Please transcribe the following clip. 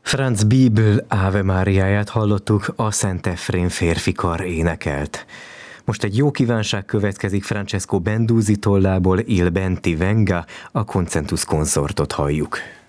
Franz Bibl Ave Máriáját hallottuk, a Szent Efrén férfi kar énekelt. Most egy jó kívánság következik Francesco Benduzzi tollából, Il Ben ti venga, a Concentus konzortot halljuk.